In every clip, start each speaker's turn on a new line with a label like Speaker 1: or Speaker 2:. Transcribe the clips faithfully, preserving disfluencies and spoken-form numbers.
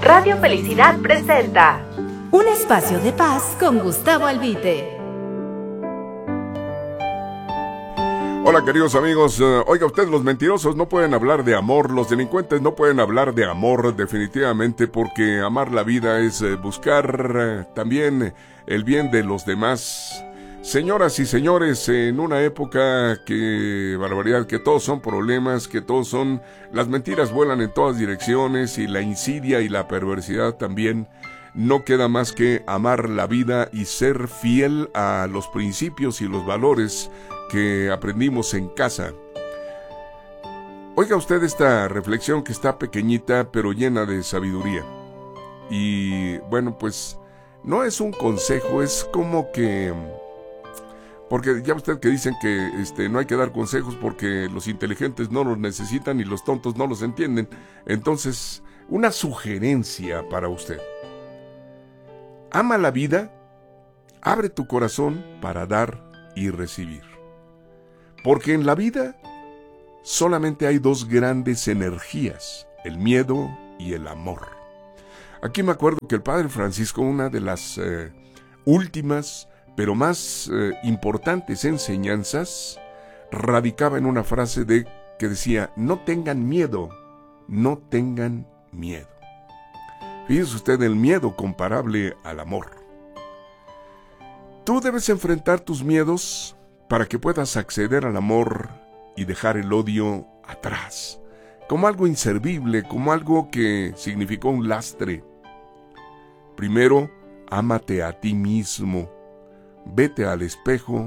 Speaker 1: Radio Felicidad presenta
Speaker 2: un espacio de paz con Gustavo Albite.
Speaker 3: Hola queridos amigos, uh, oiga usted, los mentirosos no pueden hablar de amor, los delincuentes no pueden hablar de amor definitivamente, porque amar la vida es uh, buscar uh, también el bien de los demás. Señoras y señores, en una época que, barbaridad, que todos son problemas, que todos son, las mentiras vuelan en todas direcciones y la insidia y la perversidad también, no queda más que amar la vida y ser fiel a los principios y los valores que aprendimos en casa. Oiga usted esta reflexión que está pequeñita pero llena de sabiduría. Y bueno, pues no es un consejo, es como que... Porque ya usted que dicen que este, no hay que dar consejos porque los inteligentes no los necesitan y los tontos no los entienden. Entonces, una sugerencia para usted. Ama la vida, abre tu corazón para dar y recibir. Porque en la vida solamente hay dos grandes energías, el miedo y el amor. Aquí me acuerdo que el Padre Francisco, una de las eh, últimas pero más eh, importantes enseñanzas, radicaba en una frase de que decía: no tengan miedo, no tengan miedo. Fíjese usted, el miedo comparable al amor. Tú debes enfrentar tus miedos para que puedas acceder al amor y dejar el odio atrás, como algo inservible, como algo que significó un lastre. Primero, ámate a ti mismo. Vete al espejo,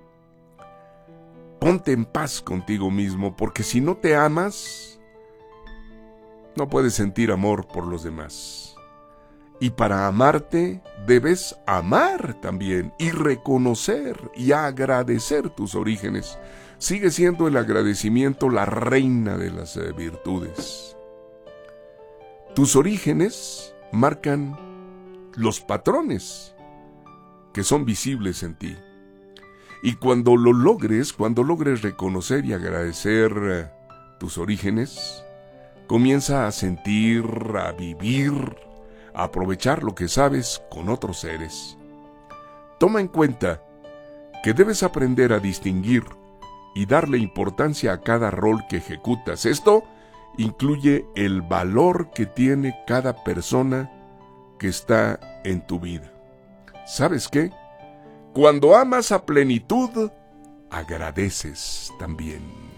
Speaker 3: ponte en paz contigo mismo, porque si no te amas, no puedes sentir amor por los demás. Y para amarte, debes amar también, y reconocer y agradecer tus orígenes. Sigue siendo el agradecimiento la reina de las eh, virtudes. Tus orígenes marcan los patrones que son visibles en ti. Y cuando lo logres, cuando logres reconocer y agradecer eh, tus orígenes, comienza a sentir, a vivir, a aprovechar lo que sabes con otros seres. Toma en cuenta que debes aprender a distinguir y darle importancia a cada rol que ejecutas. Esto incluye el valor que tiene cada persona que está en tu vida. ¿Sabes qué? Cuando amas a plenitud, agradeces también.